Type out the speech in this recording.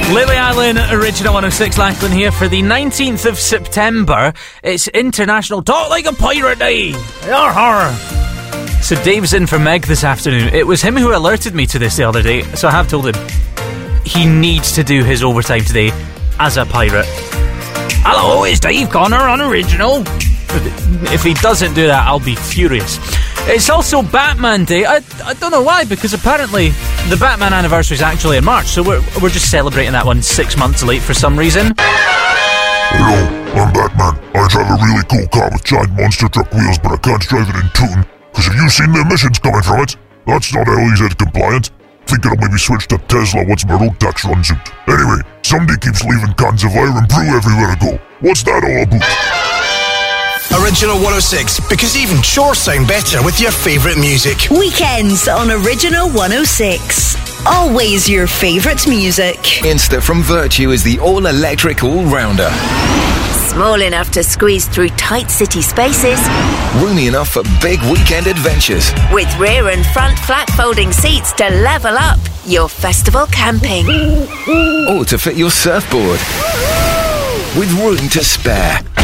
Lily Allen, Original 106, Lachlan here for the 19th of September. It's International Talk Like a Pirate Day. So Dave's in for Meg this afternoon. It was him who alerted me to this the other day, so I have told him he needs to do his overtime today as a pirate. Hello, it's Dave Connor on Original. If he doesn't do that, I'll be furious. It's also Batman Day. I don't know why, because apparently the Batman anniversary is actually in March, so we're just celebrating that one 6 months late for some reason. Hello, I'm Batman. I drive a really cool car with giant monster truck wheels, but I can't drive it in tune, because have you seen the emissions coming from it? That's not LEZ compliant. Think it'll maybe switch to Tesla once my road tax runs out. Anyway, somebody keeps leaving cans of iron brew everywhere I go. What's that all about? Original 106, because even chores sound better with your favourite music. Weekends on Original 106. Always your favourite music. Insta from Virtue is the all-electric all-rounder. Small enough to squeeze through tight city spaces. Roomy enough for big weekend adventures. With rear and front flat folding seats to level up your festival camping. Or to fit your surfboard. With room to spare.